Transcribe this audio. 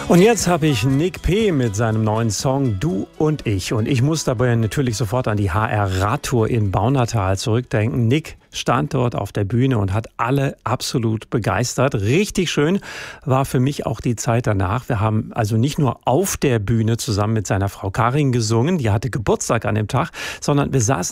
Und jetzt habe ich Nick P. mit seinem neuen Song Du und ich. Und ich muss dabei natürlich sofort an die HR-Radtour in Baunatal zurückdenken. Nick stand dort auf der Bühne und hat alle absolut begeistert. Richtig schön war für mich auch die Zeit danach. Wir haben also nicht nur auf der Bühne zusammen mit seiner Frau Karin gesungen, die hatte Geburtstag an dem Tag, sondern wir saßen